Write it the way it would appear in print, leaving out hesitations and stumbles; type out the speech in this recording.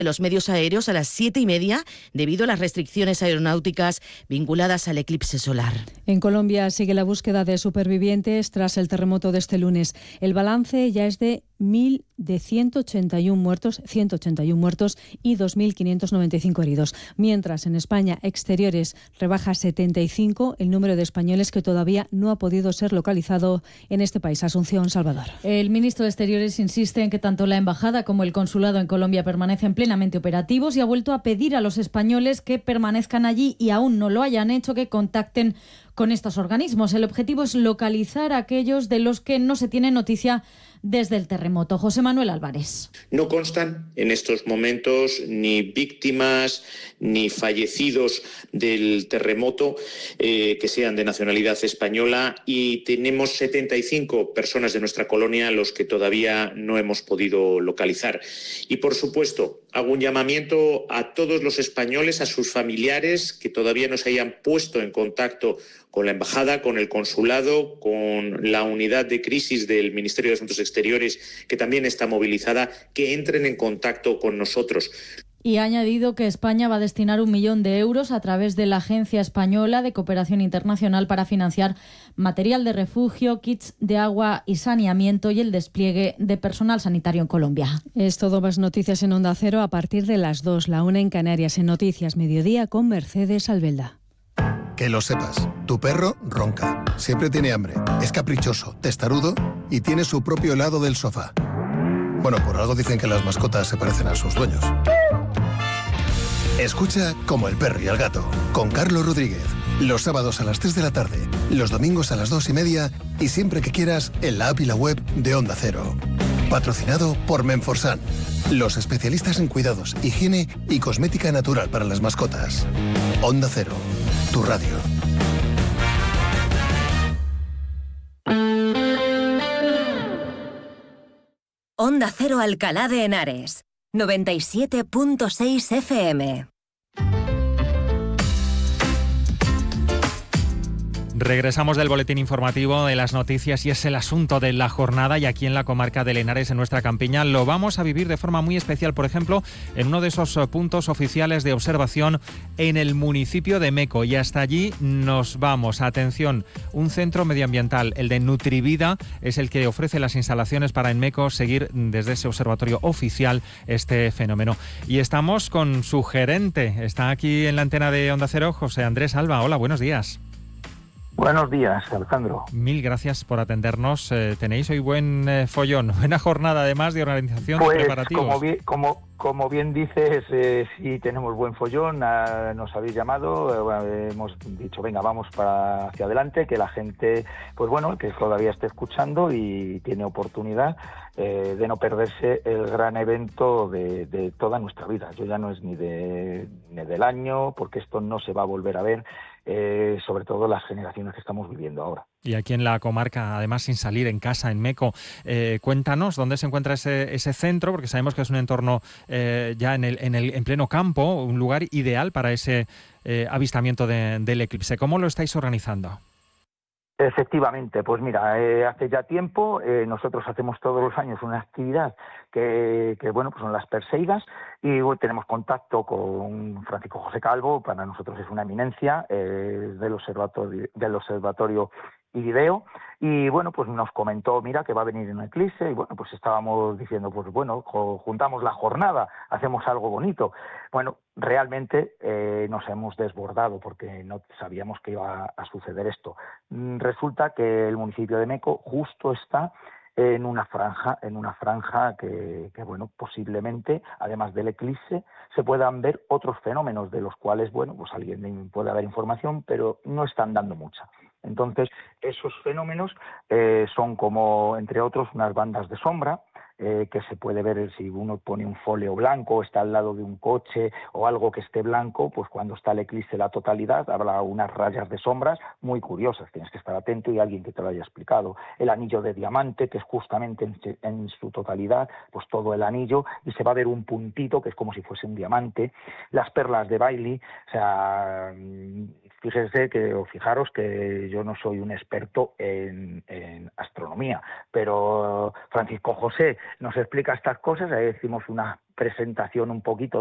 los medios aéreos a las 7:30 debido a las restricciones aeronáuticas vinculadas al eclipse solar. En Colombia sigue la búsqueda de supervivientes tras el terremoto de este lunes. El balance ya es de 181 muertos y 2.595 heridos. Mientras en España, Exteriores rebaja 75 el número de españoles que todavía no ha podido ser localizado en este país. Asunción Salvador. El ministro de Exteriores insiste en que tanto la embajada como el consulado en Colombia permanecen plenamente operativos y ha vuelto a pedir a los españoles que permanezcan allí y aún no lo hayan hecho que contacten con estos organismos. El objetivo es localizar a aquellos de los que no se tiene noticia desde el terremoto. José Manuel Álvarez. No constan en estos momentos ni víctimas ni fallecidos del terremoto que sean de nacionalidad española, y tenemos 75 personas de nuestra colonia a los que todavía no hemos podido localizar. Y por supuesto, hago un llamamiento a todos los españoles, a sus familiares que todavía no se hayan puesto en contacto con la embajada, con el consulado, con la unidad de crisis del Ministerio de Asuntos Exteriores, que también está movilizada, que entren en contacto con nosotros. Y ha añadido que España va a destinar 1 millón de euros a través de la Agencia Española de Cooperación Internacional para financiar material de refugio, kits de agua y saneamiento y el despliegue de personal sanitario en Colombia. Es todo, más noticias en Onda Cero a partir de las 2, la 1 en Canarias, en Noticias Mediodía con Mercedes Albelda. Que lo sepas, tu perro ronca, siempre tiene hambre, es caprichoso, testarudo y tiene su propio helado del sofá. Bueno, por algo dicen que las mascotas se parecen a sus dueños. Escucha Como el perro y el gato, con Carlos Rodríguez, los sábados a las 3 de la tarde, los domingos a las 2:30 y siempre que quieras en la app y la web de Onda Cero. Patrocinado por Menforsan, los especialistas en cuidados, higiene y cosmética natural para las mascotas. Onda Cero, tu radio. Onda Cero Alcalá de Henares, 97.6 FM. Regresamos del boletín informativo de las noticias y es el asunto de la jornada, y aquí en la comarca de Henares, en nuestra campiña, lo vamos a vivir de forma muy especial, por ejemplo, en uno de esos puntos oficiales de observación en el municipio de Meco, y hasta allí nos vamos. Atención, un centro medioambiental, el de Nutrivida, es el que ofrece las instalaciones para en Meco seguir desde ese observatorio oficial este fenómeno. Y estamos con su gerente, está aquí en la antena de Onda Cero, José Andrés Alba. Hola, buenos días. Buenos días, Alejandro. Mil gracias por atendernos. Tenéis hoy buen follón, buena jornada además de organización, de preparativos. Como bien dices, sí tenemos buen follón. Nos habéis llamado, hemos dicho, venga, vamos hacia adelante, que la gente, pues bueno, que todavía esté escuchando y tiene oportunidad de no perderse el gran evento de toda nuestra vida. Yo ya no es ni del año, porque esto no se va a volver a ver, sobre todo las generaciones que estamos viviendo ahora. Y aquí en la comarca, además sin salir en casa, en Meco, cuéntanos dónde se encuentra ese centro, porque sabemos que es un entorno ya en pleno campo, un lugar ideal para ese avistamiento del eclipse. ¿Cómo lo estáis organizando? Efectivamente, pues mira, hace ya tiempo nosotros hacemos todos los años una actividad que bueno, pues son las Perseidas, y tenemos contacto con Francisco José Calvo. Para nosotros es una eminencia del observatorio Irideo, y bueno, pues nos comentó, mira, que va a venir un eclipse, y bueno, pues estábamos diciendo, pues bueno, juntamos la jornada, hacemos algo bonito. Bueno, realmente nos hemos desbordado porque no sabíamos que iba a suceder esto. Resulta que el municipio de Meco justo está en una franja que bueno, posiblemente, además del eclipse, se puedan ver otros fenómenos de los cuales, bueno, pues alguien puede dar información, pero no están dando mucha. Entonces, esos fenómenos son como, entre otros, unas bandas de sombra, que se puede ver si uno pone un folio blanco, está al lado de un coche o algo que esté blanco, pues cuando está el eclipse la totalidad habrá unas rayas de sombras muy curiosas, tienes que estar atento y alguien que te lo haya explicado. El anillo de diamante, que es justamente en su totalidad, pues todo el anillo, y se va a ver un puntito que es como si fuese un diamante. Las perlas de Bailey, o sea, fijaros que yo no soy un experto en astronomía, pero Francisco José nos explica estas cosas, ahí decimos una presentación un poquito